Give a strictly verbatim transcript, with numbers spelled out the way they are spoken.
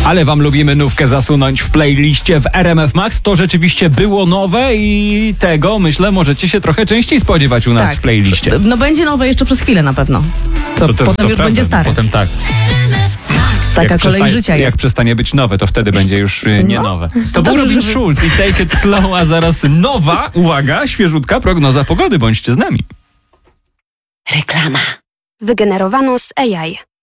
Ale wam lubimy nówkę zasunąć w playliście w R M F Max. To rzeczywiście było nowe i tego, myślę, możecie się trochę częściej spodziewać u nas Tak. w playliście. No będzie nowe jeszcze przez chwilę na pewno. To, To- to- potem to już prawda, będzie stare. Potem tak. Taka Jak kolej przestanie- życia Jak jest. przestanie być nowe, to wtedy będzie już y, nie No. nowe. To był Dobrze, Robin żeby- Schulz i Take It Slow, a zaraz nowa, uwaga, świeżutka prognoza pogody. Bądźcie z nami. Reklama. Wygenerowano z A I.